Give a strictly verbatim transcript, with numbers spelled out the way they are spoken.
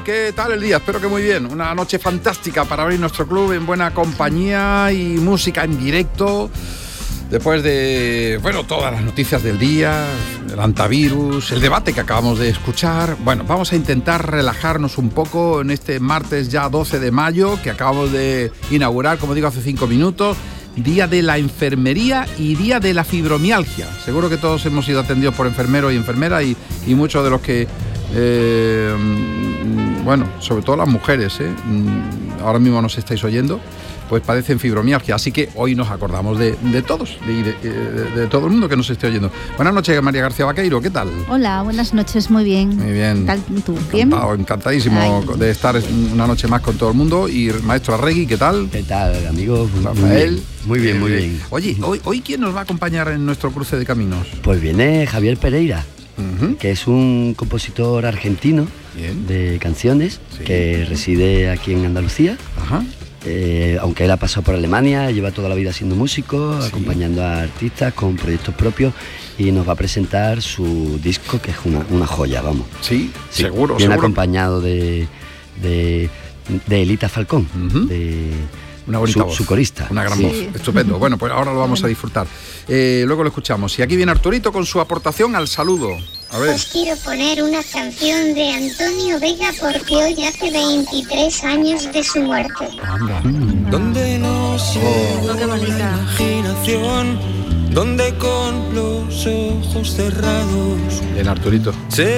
¿qué tal el día? Espero que muy bien. Una noche fantástica para abrir nuestro club en buena compañía y música en directo. Después de, bueno, todas las noticias del día, el antivirus, el debate que acabamos de escuchar. Bueno, vamos a intentar relajarnos un poco en este martes ya doce de mayo, que acabamos de inaugurar, como digo, hace cinco minutos. Día de la enfermería y día de la fibromialgia. Seguro que todos hemos sido atendidos por enfermeros y enfermeras y, y muchos de los que, eh, bueno, sobre todo las mujeres, eh, ahora mismo nos estáis oyendo, pues padecen fibromialgia. Así que hoy nos acordamos de, de todos, de, de, de, de todo el mundo que nos esté oyendo. Buenas noches, María García Vaqueiro, ¿qué tal? Hola, buenas noches, muy bien. Muy bien. ¿Qué tal tú? ¿Bien? Encantado, encantadísimo Ay. de estar una noche más con todo el mundo. Y maestro Arregui, ¿qué tal? ¿Qué tal, amigo? Rafael. Muy bien, muy bien. Muy bien. Oye, hoy, hoy ¿quién nos va a acompañar en nuestro cruce de caminos? Pues viene Javier Pereira, uh-huh. que es un compositor argentino bien. de canciones, sí. que reside aquí en Andalucía. Ajá. Eh, aunque él ha pasado por Alemania, lleva toda la vida siendo músico, sí. acompañando a artistas con proyectos propios, y nos va a presentar su disco, que es una, una joya, vamos. Sí, sí seguro. Viene seguro. acompañado de, de, de Elita Falcón, uh-huh. de una bonita su, voz, su corista. Una gran sí. voz, estupendo. Bueno, pues ahora lo vamos a disfrutar. Eh, luego lo escuchamos. Y aquí viene Arturito con su aportación al saludo. A ver. Os quiero poner una canción de Antonio Vega porque hoy hace veintitrés años de su muerte. Anda. Mm. Donde no se oh. qué bonita imaginación, donde con los ojos cerrados. Bien, Arturito. Se